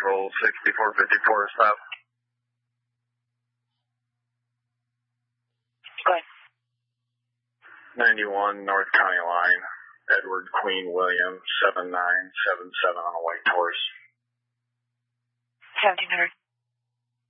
Eagle 6454 stop. Go ahead. 91 North County Line, Edward Queen William 7977 on a white Taurus. 1700.